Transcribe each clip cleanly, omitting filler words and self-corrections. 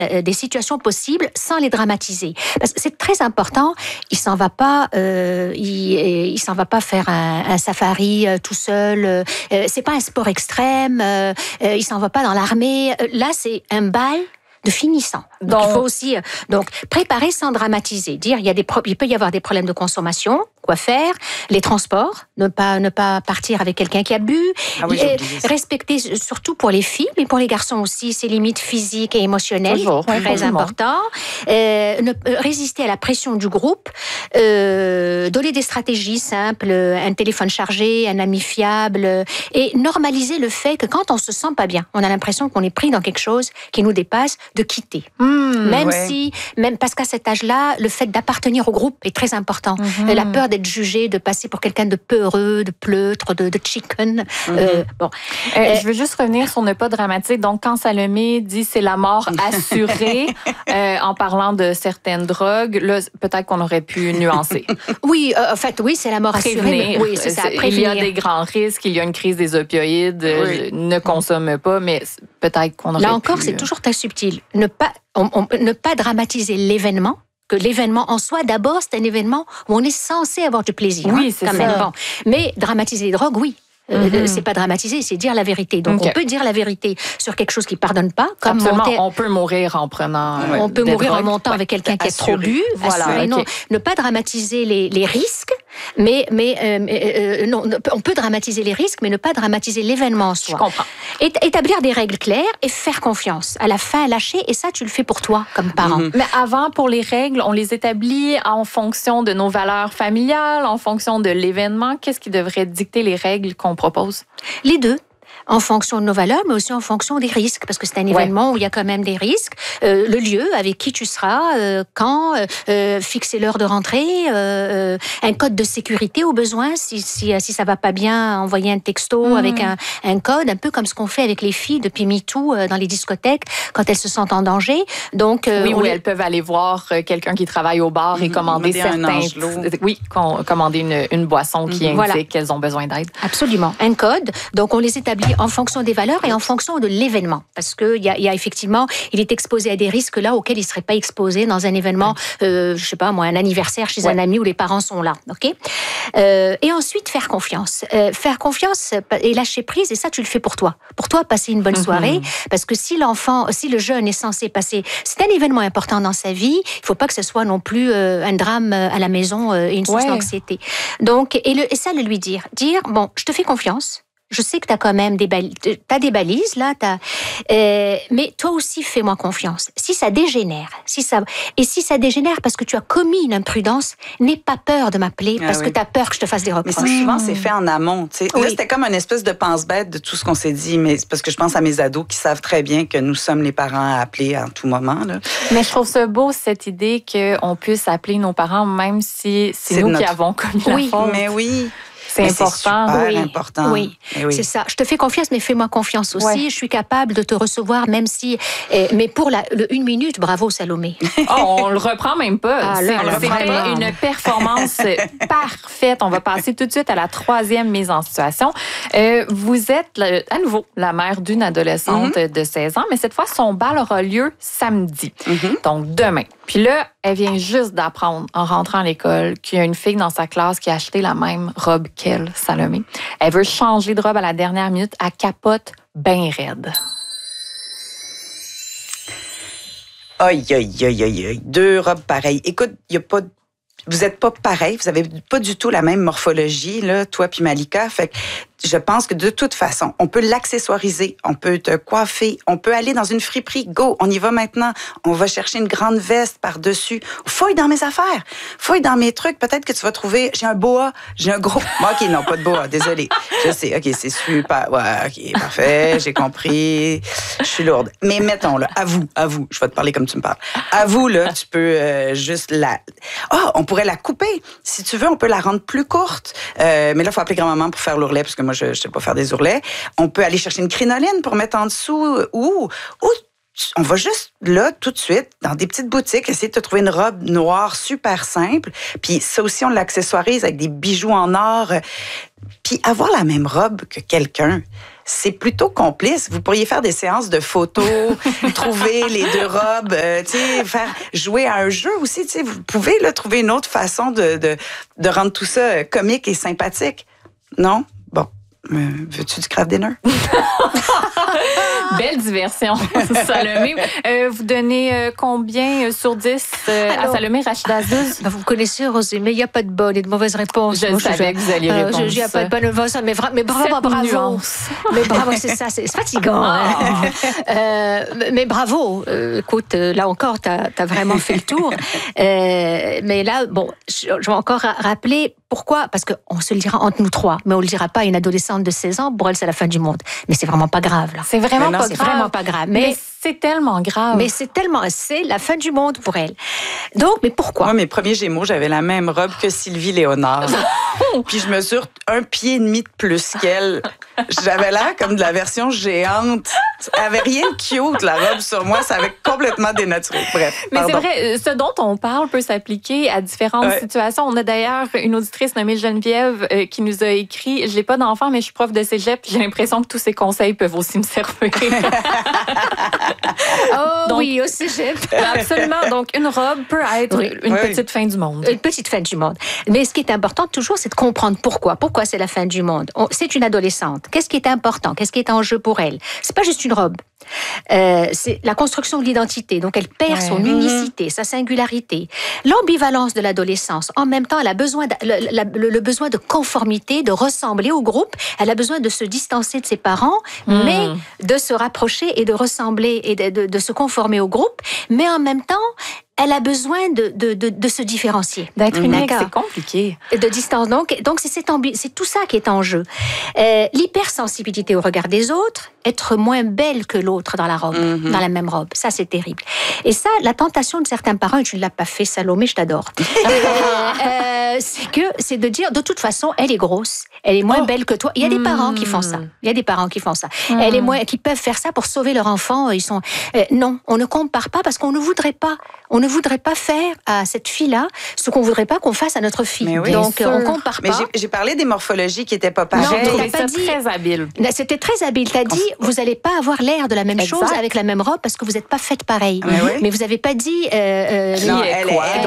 des situations possibles sans les dramatiser. Parce que c'est très important. Il s'en va pas faire un safari tout seul. C'est pas un sport extrême. Il s'en va pas dans l'armée. Là, c'est un bal de finissant. Donc, il faut aussi préparer sans dramatiser. Dire il peut y avoir des problèmes de consommation. Quoi faire? Les transports, ne pas partir avec quelqu'un qui a bu. Respecter, surtout pour les filles, mais pour les garçons aussi, ses limites physiques et émotionnelles. Toujours, très important. Résister à la pression du groupe. Donner des stratégies simples, un téléphone chargé, un ami fiable, et normaliser le fait que quand on se sent pas bien, on a l'impression qu'on est pris dans quelque chose qui nous dépasse, de quitter. Même parce qu'à cet âge-là, le fait d'appartenir au groupe est très important. La peur d'être jugé, de passer pour quelqu'un de peureux, de pleutre, de chicken. Je veux juste revenir sur ne pas dramatiser. Donc, quand Salomé dit c'est la mort assurée, en parlant de certaines drogues, là, peut-être qu'on aurait pu nuancer. Oui, en fait, oui, c'est la mort assurée. Oui, c'est ça. Il y a des grands risques, il y a une crise des opioïdes, ne consomme pas, mais peut-être qu'on aurait pu... Là encore, c'est toujours très subtil. Ne pas dramatiser l'événement, que l'événement en soi, d'abord, c'est un événement où on est censé avoir du plaisir. Oui, c'est quand ça. même. Bon. Mais dramatiser les drogues, oui. C'est pas dramatiser, c'est dire la vérité. Donc, on peut dire la vérité sur quelque chose qui pardonne pas. Comme on peut mourir en prenant on peut mourir en montant avec quelqu'un qui a trop bu. Voilà, non, ne pas dramatiser les risques, mais non, on peut dramatiser les risques, mais ne pas dramatiser l'événement en soi. Je comprends. Établir des règles claires et faire confiance. À la fin, lâcher, et ça, tu le fais pour toi, comme parent. Mais avant, pour les règles, on les établit en fonction de nos valeurs familiales, en fonction de l'événement. Qu'est-ce qui devrait dicter les règles qu'on propose? Les deux. En fonction de nos valeurs, mais aussi en fonction des risques, parce que c'est un événement où il y a quand même des risques. Le lieu, avec qui tu seras, quand, fixer l'heure de rentrée, un code de sécurité au besoin, si ça va pas bien, envoyer un texto avec un code, un peu comme ce qu'on fait avec les filles depuis MeToo dans les discothèques, quand elles se sentent en danger. Donc, elles peuvent aller voir quelqu'un qui travaille au bar et commander commander une boisson qui indique qu'elles ont besoin d'aide. Absolument. Un code. Donc, on les établit en fonction des valeurs et en fonction de l'événement. Parce qu'il y a effectivement, il est exposé à des risques là auxquels il ne serait pas exposé dans un événement, je sais pas moi, un anniversaire chez un ami où les parents sont là. Okay? Et ensuite, faire confiance. Faire confiance et lâcher prise, et ça, tu le fais pour toi. Pour toi, passer une bonne soirée. Parce que si le jeune est censé passer... C'est un événement important dans sa vie, il ne faut pas que ce soit non plus un drame à la maison et une source d'anxiété. Donc, et ça, le lui dire. Dire, bon, je te fais confiance. Je sais que tu as quand même des balises, là. Mais toi aussi, fais-moi confiance. Si ça dégénère, si ça dégénère parce que tu as commis une imprudence, n'aie pas peur de m'appeler parce que tu as peur que je te fasse des reproches. Mais souvent, c'est fait en amont. Là, c'était comme une espèce de pense-bête de tout ce qu'on s'est dit, mais c'est parce que je pense à mes ados qui savent très bien que nous sommes les parents à appeler en tout moment. Là. Mais je trouve ça beau, cette idée qu'on puisse appeler nos parents, même si c'est nous qui avons commis la faute. Mais oui. C'est important. C'est super important. Oui, c'est ça. Je te fais confiance, mais fais-moi confiance aussi. Ouais. Je suis capable de te recevoir, même si... mais pour une minute, bravo Salomé. On le reprend même pas. C'était une performance parfaite. On va passer tout de suite à la 3e mise en situation. Vous êtes à nouveau la mère d'une adolescente de 16 ans, mais cette fois, son bal aura lieu samedi. Donc, demain. Puis là, elle vient juste d'apprendre, en rentrant à l'école, qu'il y a une fille dans sa classe qui a acheté la même robe qu'elle, Salomé. Elle veut changer de robe à la dernière minute. Elle capote bien raide. Aïe, aïe, aïe, aïe, aïe. 2 robes pareilles. Écoute, il n'y a pas... Vous n'êtes pas pareils, vous n'avez pas du tout la même morphologie, là, toi puis Malika. Fait que je pense que de toute façon, on peut l'accessoiriser, on peut te coiffer, on peut aller dans une friperie. Go, on y va maintenant. On va chercher une grande veste par-dessus. Fouille dans mes affaires, fouille dans mes trucs. Peut-être que tu vas trouver, j'ai un boa, j'ai un gros... OK, non, pas de boa, désolé. Je sais, OK, c'est super. Ouais, OK, parfait, j'ai compris. Je suis lourde. Mais mettons, là, avoue, je vais te parler comme tu me parles. Avoue, là, tu peux juste on pourrait la couper. Si tu veux, on peut la rendre plus courte. Mais là, il faut appeler grand-maman pour faire l'ourlet, parce que moi, je ne sais pas faire des ourlets. On peut aller chercher une crinoline pour mettre en dessous. Ou on va juste, là, tout de suite, dans des petites boutiques, essayer de te trouver une robe noire super simple. Puis ça aussi, on l'accessoirise avec des bijoux en or. Puis avoir la même robe que quelqu'un, c'est plutôt complice. Vous pourriez faire des séances de photos, trouver les deux robes, faire jouer à un jeu aussi. Vous pouvez là, trouver une autre façon de rendre tout ça comique et sympathique. Non? Bon. Veux-tu du craft dinner? Belle diversion, Salomé. Vous donnez combien sur 10 à Salomé Rachida Azzouz? Vous connaissez, Rosée, mais il n'y a pas de bonne et de mauvaise réponse. Je savais que vous alliez répondre. Il n'y a pas de bonne réponse, mais bravo. Mais bravo, c'est ça, c'est fatigant. Mais bravo. Écoute, là encore, tu as vraiment fait le tour. Mais là, bon, je vais encore rappeler pourquoi. Parce qu'on se le dira entre nous trois, mais on ne le dira pas à une adolescente de 16 ans. Pour elle, c'est la fin du monde. Mais c'est vraiment pas grave, là. C'est vraiment pas grave. Mais c'est tellement grave. Mais c'est la fin du monde pour elle. Donc, mais pourquoi? Moi, mes premiers Gémeaux, j'avais la même robe que Sylvie Léonard. Puis je mesure 1,5 pied de plus qu'elle. J'avais l'air comme de la version géante. Elle avait rien de cute, la robe sur moi. Ça avait complètement dénaturé. Bref, mais c'est vrai, ce dont on parle peut s'appliquer à différentes situations. On a d'ailleurs une auditrice nommée Geneviève qui nous a écrit « Je n'ai pas d'enfant, mais je suis prof de cégep. J'ai l'impression que tous ces conseils peuvent aussi me servir. » Donc, oui, au cégep. Absolument. Donc, une robe peut être une petite fin du monde. Une petite fin du monde. Mais ce qui est important toujours, c'est de comprendre pourquoi. Pourquoi c'est la fin du monde? C'est une adolescente. Qu'est-ce qui est important? Qu'est-ce qui est en jeu pour elle? C'est pas juste une robe. C'est la construction de l'identité. Donc, elle perd son unicité, sa singularité. L'ambivalence de l'adolescence. En même temps, elle a besoin le besoin de conformité, de ressembler au groupe. Elle a besoin de se distancer de ses parents, mais de se rapprocher et de ressembler et de se conformer au groupe. Mais en même temps, elle a besoin de se différencier. D'être unique, c'est compliqué. De distance. Donc c'est tout ça qui est en jeu. L'hypersensibilité au regard des autres, être moins belle que l'autre dans la robe, dans la même robe. Ça, c'est terrible. Et ça, la tentation de certains parents, et tu ne l'as pas fait, Salomé, je t'adore, c'est de dire, de toute façon, elle est grosse, elle est moins belle que toi. Il y a des parents qui font ça. Elle est moins, qui peuvent faire ça pour sauver leur enfant. Ils sont, non, on ne compare pas parce qu'on ne voudrait pas. On ne voudrait pas faire à cette fille-là ce qu'on voudrait pas qu'on fasse à notre fille. Oui, donc, on compare pas. Mais j'ai parlé des morphologies qui n'étaient pas pareilles. Non, tu n'as pas dit. Très habile. C'était très habile. Tu as dit, vous n'allez pas avoir l'air de la même chose avec la même robe parce que vous n'êtes pas faites pareil. Mais vous n'avez pas dit... non, elle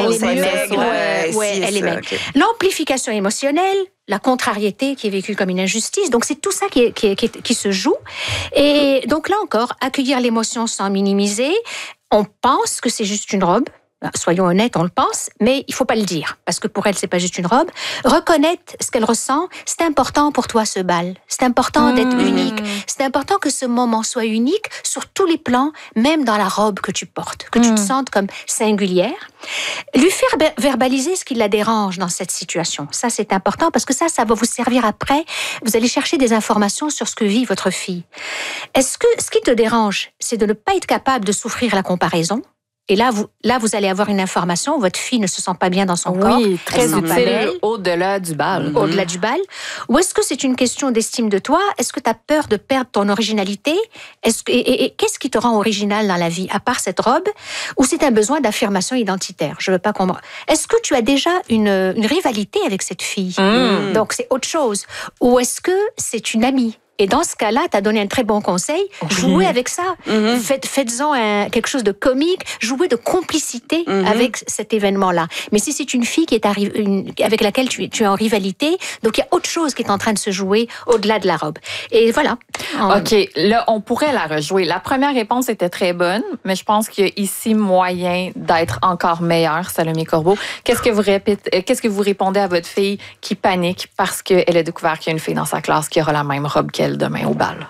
est maigre. Okay. L'amplification émotionnelle, la contrariété qui est vécue comme une injustice. Donc, c'est tout ça qui se joue. Et donc, là encore, accueillir l'émotion sans minimiser. On pense que c'est juste une robe. Soyons honnêtes, on le pense, mais il faut pas le dire, parce que pour elle, c'est pas juste une robe. Reconnaître ce qu'elle ressent, c'est important pour toi, ce bal. C'est important d'être unique. C'est important que ce moment soit unique sur tous les plans, même dans la robe que tu portes, que tu te sentes comme singulière. Lui faire verbaliser ce qui la dérange dans cette situation. Ça, c'est important, parce que ça va vous servir après. Vous allez chercher des informations sur ce que vit votre fille. Est-ce que ce qui te dérange, c'est de ne pas être capable de souffrir la comparaison? Et là, vous allez avoir une information. Votre fille ne se sent pas bien dans son corps. Oui, très utile au-delà du bal. Au-delà du bal. Ou est-ce que c'est une question d'estime de toi? Est-ce que tu as peur de perdre ton originalité? Et qu'est-ce qui te rend original dans la vie, à part cette robe? Ou c'est un besoin d'affirmation identitaire? Je veux pas qu'on... Est-ce que tu as déjà une rivalité avec cette fille? Donc, c'est autre chose. Ou est-ce que c'est une amie? Et dans ce cas-là, tu as donné un très bon conseil. Jouez avec ça. Faites-en quelque chose de comique. Jouez de complicité avec cet événement-là. Mais si c'est une fille qui est avec laquelle tu es en rivalité, donc il y a autre chose qui est en train de se jouer au-delà de la robe. Et voilà. OK. Là, on pourrait la rejouer. La première réponse était très bonne, mais je pense qu'il y a ici moyen d'être encore meilleur, Salomé Corbeau. Qu'est-ce que vous répondez à votre fille qui panique parce qu'elle a découvert qu'il y a une fille dans sa classe qui aura la même robe qu'elle demain au bal?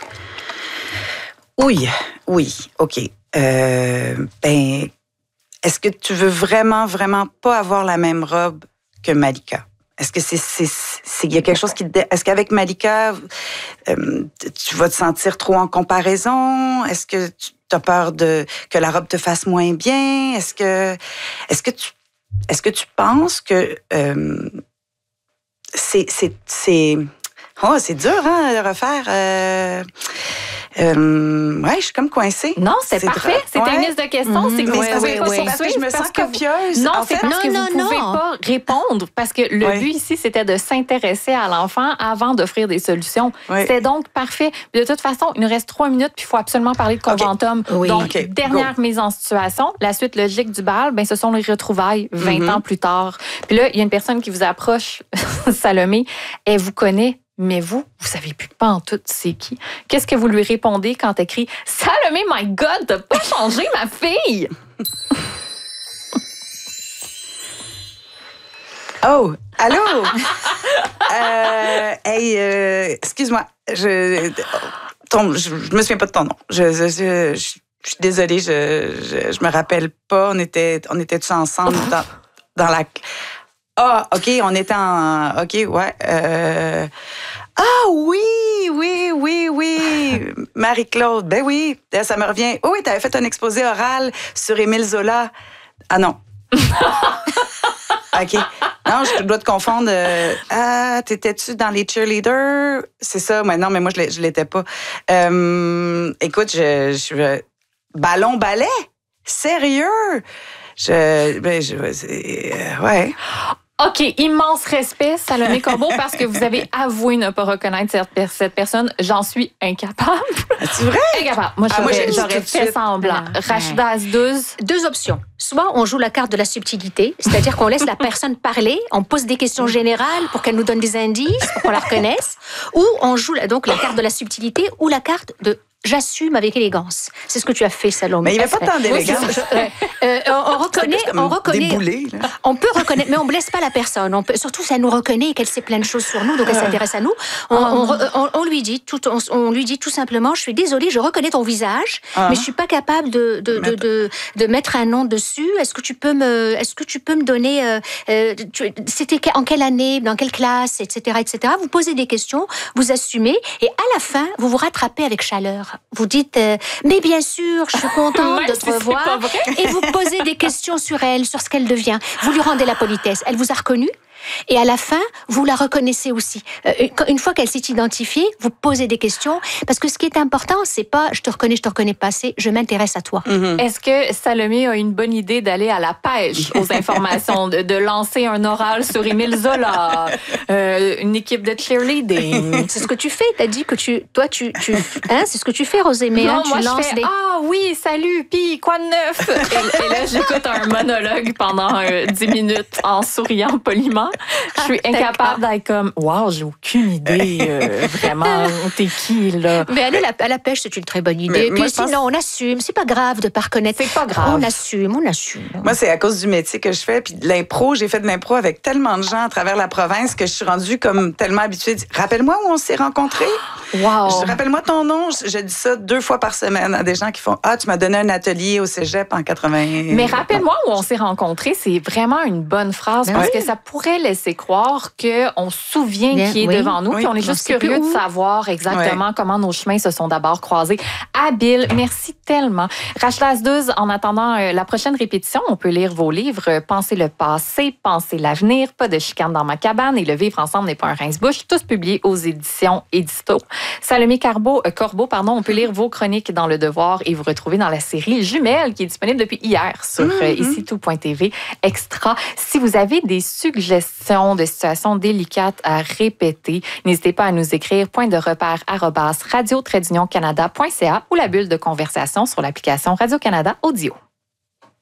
Oui, OK. Est-ce que tu veux vraiment pas avoir la même robe que Malika? Est-ce que il y a quelque chose est-ce qu'avec Malika, tu vas te sentir trop en comparaison? Est-ce que tu as peur que la robe te fasse moins bien? Est-ce que tu penses que c'est dur, hein, de refaire. Ouais, je suis comme coincée. Non, c'est parfait. C'était une liste de questions. C'est que je me sens copieuse. Non, c'est parce que vous ne pouvez pas répondre. Parce que le but ici, c'était de s'intéresser à l'enfant avant d'offrir des solutions. C'était donc parfait. De toute façon, il nous reste 3 minutes, puis il faut absolument parler de Conventum. Donc, dernière mise en situation. La suite logique du bal, ce sont les retrouvailles 20 ans plus tard. Puis là, il y a une personne qui vous approche, Salomé, elle vous connaît. Mais vous savez plus pas en tout c'est qui. Qu'est-ce que vous lui répondez quand elle crie « Salomé, my God, t'as pas changé ma fille! » Oh, allô? Excuse-moi, je me souviens pas de ton nom. Je suis désolée, je me rappelle pas. On était tous ensemble dans la... Ah, OK, on était en... OK, ouais. Ah oui! Marie-Claude, ben oui, ça me revient. Oh oui, t'avais fait un exposé oral sur Émile Zola. Ah non. OK. Non, je dois te confondre. T'étais-tu dans les cheerleaders? C'est ça? Ouais, non, mais moi, je l'étais pas. Écoute, ballon-ballet? Sérieux? Ouais. OK, immense respect, Salomé Corbeau, parce que vous avez avoué ne pas reconnaître cette personne. J'en suis incapable. C'est vrai? Incapable. Moi, j'aurais fait semblant. Rachida Azdouz. 2 options. Soit on joue la carte de la subtilité, c'est-à-dire qu'on laisse la personne parler, on pose des questions générales pour qu'elle nous donne des indices, pour qu'on la reconnaisse, ou on joue donc la carte de la subtilité ou la carte de j'assume avec élégance. C'est ce que tu as fait, Salomé. Mais il n'y avait pas tant d'élégance. On reconnaît. Déboulé, on peut reconnaître, mais on ne blesse pas la personne. Surtout si elle nous reconnaît et qu'elle sait plein de choses sur nous, donc elle s'intéresse à nous. On lui dit tout simplement, je suis désolée, je reconnais ton visage, mais je ne suis pas capable de mettre un nom dessus. Est-ce que tu peux me donner... c'était en quelle année, dans quelle classe, etc., etc. Vous posez des questions, vous assumez, et à la fin, vous vous rattrapez avec chaleur. Vous dites, mais bien sûr, je suis contente de te revoir. Et vous posez des questions sur elle, sur ce qu'elle devient. Vous lui rendez la politesse. Elle vous a reconnu. Et à la fin, vous la reconnaissez aussi. Une fois qu'elle s'est identifiée, vous posez des questions. Parce que ce qui est important, c'est pas je te reconnais pas, c'est je m'intéresse à toi. Mm-hmm. Est-ce que Salomé a une bonne idée d'aller à la pêche aux informations, de lancer un oral sur Émile Zola, une équipe de cheerleading? C'est ce que tu fais. T'as dit que c'est ce que tu fais, Rosémée. Non, moi, je fais ah oui, salut, puis quoi de neuf? et là, j'écoute un monologue pendant 10 minutes en souriant poliment. Je suis incapable d'être comme wow, j'ai aucune idée vraiment t'es qui là. Mais aller à la pêche, c'est une très bonne idée. Puis sinon on assume, c'est pas grave de pas reconnaître. C'est pas grave. On assume. Moi c'est à cause du métier que je fais puis de l'impro, j'ai fait de l'impro avec tellement de gens à travers la province que je suis rendue comme tellement habituée. Rappelle-moi où on s'est rencontrés. Wow. Rappelle-moi ton nom. Je dis ça 2 fois par semaine à des gens qui font tu m'as donné un atelier au cégep en 80. Mais rappelle-moi où on s'est rencontrés, c'est vraiment une bonne phrase parce que ça pourrait laisser croire qu'on se souvient qui est devant nous, puis on est juste curieux de savoir exactement comment nos chemins se sont d'abord croisés. Habile, merci tellement. Rachida Azdouz, en attendant la prochaine répétition, on peut lire vos livres Penser le passé, Penser l'avenir, Pas de chicane dans ma cabane et Le vivre ensemble n'est pas un rince-bouche, tous publiés aux éditions Édito. Salomé Corbeau, on peut lire vos chroniques dans Le Devoir et vous retrouver dans la série Jumelles qui est disponible depuis hier sur ici-tout.tv extra. Si vous avez des suggestions de situations délicates à répéter, n'hésitez pas à nous écrire @radio-canada.ca ou la bulle de conversation sur l'application Radio-Canada Audio.